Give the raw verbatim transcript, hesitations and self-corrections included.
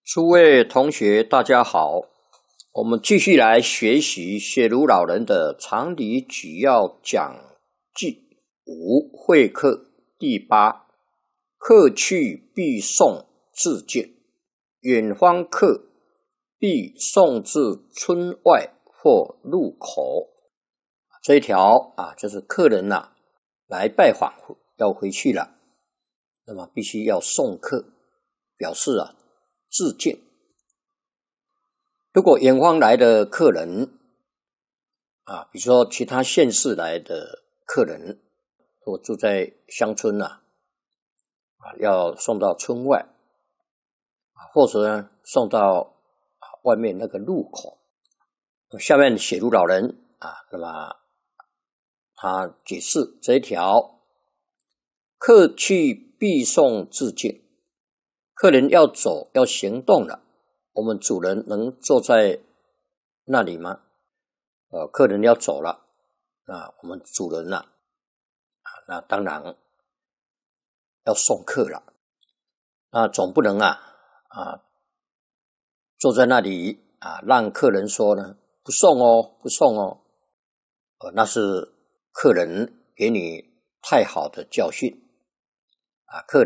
诸位同学，大家好，我们继续来学习写如老人的常理举要讲记五会客第八，客去必送自敬，远方客必送至村外或路口。这一条啊，就是客人啊来拜访要回去了，那么必须要送客，表示啊致敬。如果远方来的客人啊，比如说其他县市来的客人，或住在乡村啊，啊要送到村外，啊，或者呢送到外面那个路口。下面写如老人啊，那么他解释这一条：客去必送自敬。客人要走要行动了，我们主人能坐在那里吗？呃，客人要走了，那我们主人啊，啊那当然要送客了。那总不能啊啊坐在那里啊，让客人说呢不送哦，不送哦，呃，那是客人给你太好的教训啊，客人。